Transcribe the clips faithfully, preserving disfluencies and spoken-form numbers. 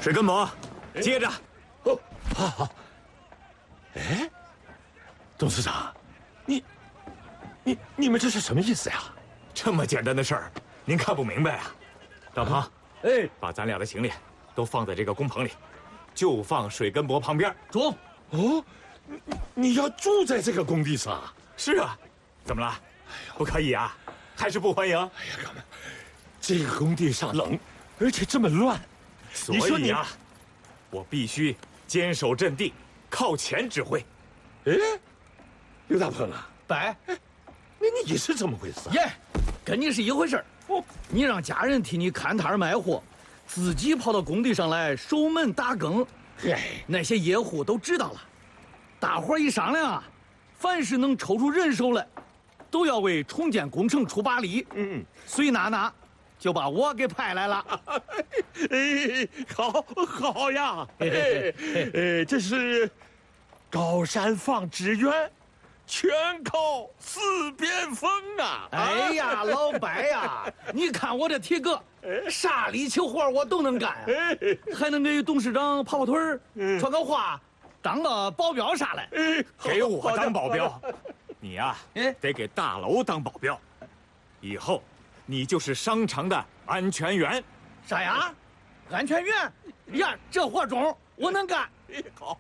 水根伯，接着。 哦，好好。哎，董事长，你、你、你们这是什么意思呀？ 这么简单的事儿，您看不明白啊？大鹏， 哎， 把咱俩的行李都放在这个工棚里，就放水根伯旁边。 中。 哦，你你要住在这个工地上？ 是啊，怎么了？哎呀，不可以啊？还是不欢迎？ 哎呀，哥们，这个工地上冷，而且这么乱， 所以啊，我必须坚守阵地，靠前指挥。 哎，刘大鹏啊， 白， 那你是怎么回事？ 耶，跟你是一回事儿。 哦， 你让家人替你看摊卖货，自己跑到工地上来守门打更。 嘿， 那些业户都知道了，大伙儿一商量啊，凡是能抽出人手来，都要为重建工程出把力。 嗯， 所以娜娜就把我给派来了。 哎，好，好呀！哎，哎，这是高山放纸鸢，全靠四边风啊！ 哎呀，老白呀，你看我这体格，啥力气活我都能干啊，还能给董事长跑跑腿儿，传个话，当个保镖啥的。 给我当保镖，你呀，得给大楼当保镖，以后你就是商场的安全员。 啥呀？安全员？呀，这活中我能干。 好，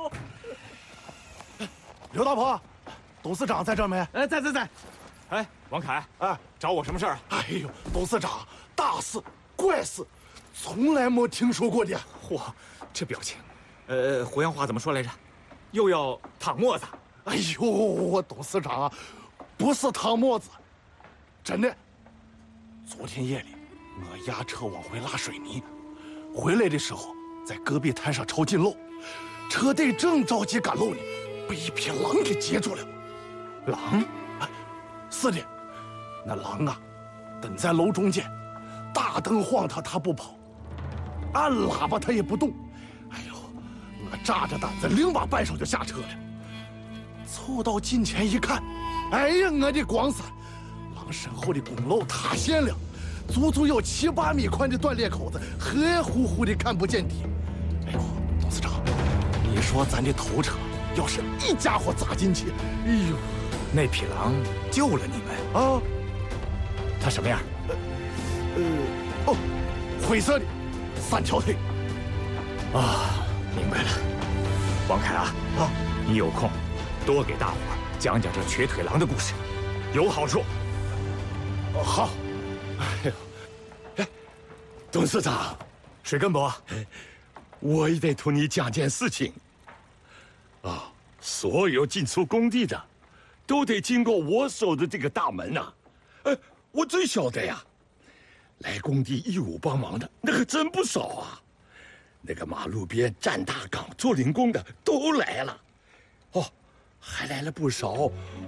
刘大鹏，董事长在这儿没？ 哎，在在在。 哎，王凯， 哎， 找我什么事儿？ 哎呦，董事长，大事怪事，从来没听说过的。 嚯，这表情，呃，胡杨话怎么说来着？又要躺沫子。 哎呦，我董事长啊，不是躺沫子，真的。昨天夜里，我押车往回拉水泥，回来的时候在戈壁滩上抄近路，车队正着急赶路呢，被一匹狼给截住了。 狼？ 哎，是的，那狼啊，等在楼中间，大灯晃他他不跑，按喇叭他也不动。哎呦，我扎着胆子，另把半手就下车了。凑到近前一看，哎呀，我的光闪！狼身后的公路塌陷了，足足有七八米宽的断裂口子，黑乎乎的看不见底。哎呦，董事长，你说咱的头车要是一家伙砸进去，哎呦， 那匹狼救了你们啊！ 它什么样？ 呃，哦，灰色的，三条腿。 啊，明白了。王凯啊，啊，你有空多给大伙儿讲讲这瘸腿狼的故事，有好处。 哦，好。 哎呦，哎，董事长， 水根伯， 我也得同你讲件事情。啊，所有进出工地的，都得经过我守的这个大门呐。哎，我最晓得呀，来工地义务帮忙的那可真不少啊。那个马路边站大岗、做零工的都来了。哦，还来了不少